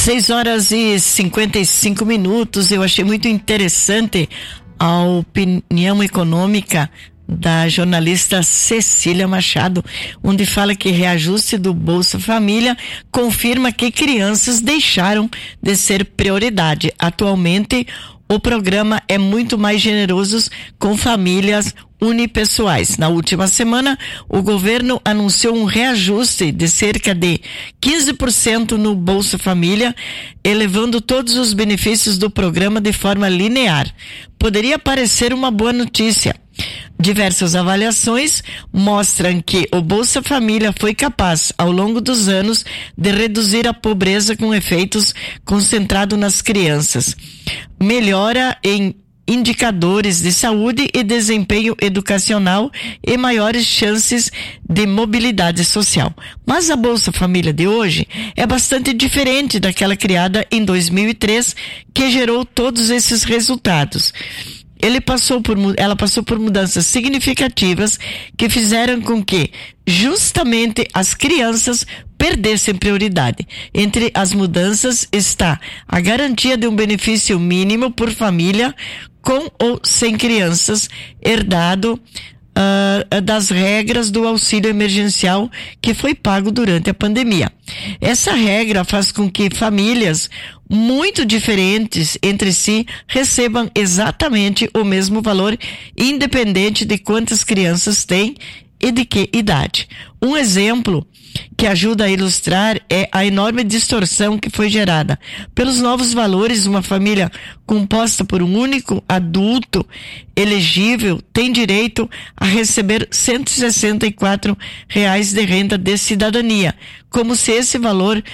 6h55. Eu achei muito interessante a opinião econômica da jornalista Cecília Machado, onde fala que reajuste do Bolsa Família confirma que crianças deixaram de ser prioridade. Atualmente, o programa é muito mais generoso com famílias unipessoais. Na última semana, o governo anunciou um reajuste de cerca de 15% no Bolsa Família, elevando todos os benefícios do programa de forma linear. Poderia parecer uma boa notícia. Diversas avaliações mostram que o Bolsa Família foi capaz, ao longo dos anos, de reduzir a pobreza com efeitos concentrados nas crianças. Melhora em indicadores de saúde e desempenho educacional e maiores chances de mobilidade social. Mas a Bolsa Família de hoje é bastante diferente daquela criada em 2003, que gerou todos esses resultados. Ela passou por mudanças significativas que fizeram com que justamente as crianças perdessem prioridade. Entre as mudanças está a garantia de um benefício mínimo por família com ou sem crianças, herdado das regras do auxílio emergencial que foi pago durante a pandemia. Essa regra faz com que famílias muito diferentes entre si recebam exatamente o mesmo valor, independente de quantas crianças têm e de que idade. Um exemplo que ajuda a ilustrar é a enorme distorção que foi gerada. Pelos novos valores, uma família composta por um único adulto elegível tem direito a receber R$164 de renda de cidadania, como se esse valor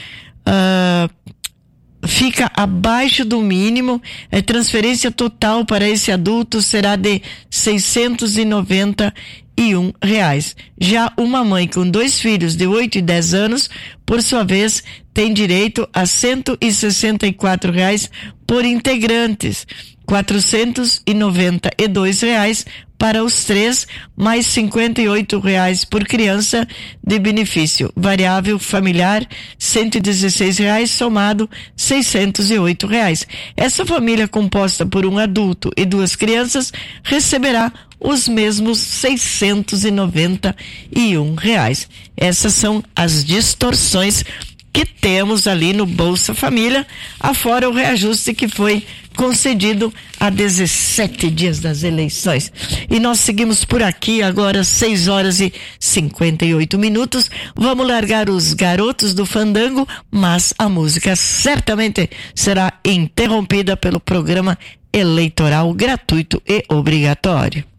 fica abaixo do mínimo. A transferência total para esse adulto será de R$691. Já uma mãe com 2 filhos de 8 e 10 anos, por sua vez, tem direito a R$164 por integrantes, R$492 para os 3, mais R$58 por criança de benefício variável familiar, R$116, somado R$608. Essa família composta por um adulto e 2 crianças receberá os mesmos R$691. Essas são as distorções que temos ali no Bolsa Família, afora o reajuste que foi concedido há 17 dias das eleições. E nós seguimos por aqui agora 6h58. Vamos largar os garotos do fandango, mas a música certamente será interrompida pelo programa eleitoral gratuito e obrigatório.